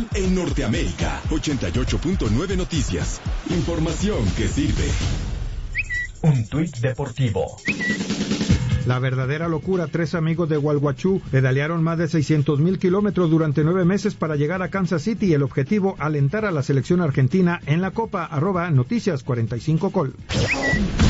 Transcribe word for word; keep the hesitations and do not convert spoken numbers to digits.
en Norteamérica. ochenta y ocho punto nueve Noticias. Información que sirve. Un tuit deportivo. La verdadera locura, tres amigos de Gualguachú pedalearon más de seiscientos mil kilómetros durante nueve meses para llegar a Kansas City. El objetivo, alentar a la selección argentina en la Copa. Arroba Noticias cuarenta y cinco Col.